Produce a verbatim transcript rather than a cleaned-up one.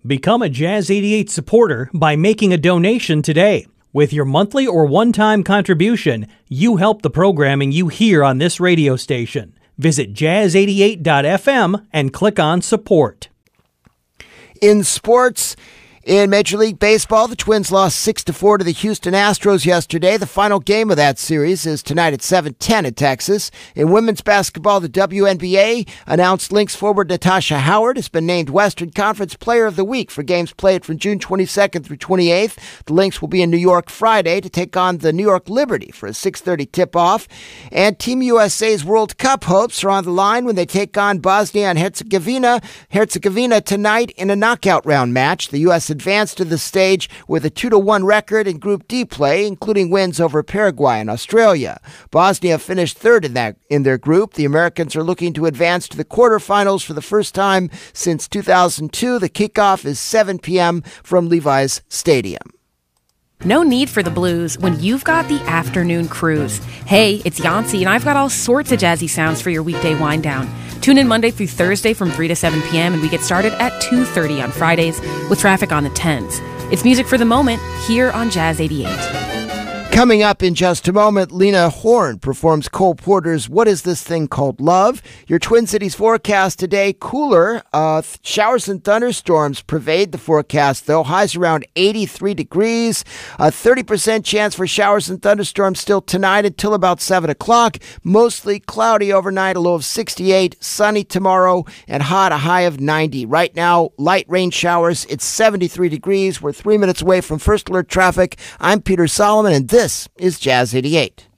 Become a Jazz eighty-eight supporter by making a donation today. With your monthly or one-time contribution, you help the programming you hear on this radio station. Visit jazz eighty-eight dot f m and click on support. In sports, in Major League Baseball, the Twins lost six to four to the Houston Astros yesterday. The final game of that series is tonight at seven ten in Texas. In women's basketball, the W N B A announced Lynx forward Natasha Howard has been named Western Conference Player of the Week for games played from June twenty-second through twenty-eighth. The Lynx will be in New York Friday to take on the New York Liberty for a six thirty tip-off. And Team U S A's World Cup hopes are on the line when they take on Bosnia and Herzegovina, Herzegovina tonight in a knockout round match. The U S advanced to the stage with a two to one record in Group D play, including wins over Paraguay and Australia. Bosnia finished third in that in their group. The Americans are looking to advance to the quarterfinals for the first time since two thousand two. The kickoff is seven p.m. from Levi's Stadium. No need for the blues when you've got the afternoon cruise. Hey, it's Yancey, and I've got all sorts of jazzy sounds for your weekday wind down. Tune in Monday through Thursday from three to seven p.m. and we get started at two thirty on Fridays with traffic on the tens. It's music for the moment here on Jazz eighty-eight. Coming up in just a moment, Lena Horne performs Cole Porter's What Is This Thing Called Love? Your Twin Cities forecast today, cooler. Uh, th- showers and thunderstorms pervade the forecast, though. Highs around eighty-three degrees. A thirty percent chance for showers and thunderstorms still tonight until about seven o'clock. Mostly cloudy overnight, a low of sixty-eight. Sunny tomorrow and hot, a high of ninety. Right now, light rain showers. It's seventy-three degrees. We're three minutes away from First Alert traffic. I'm Peter Solomon, and this This is Jazz eighty-eight.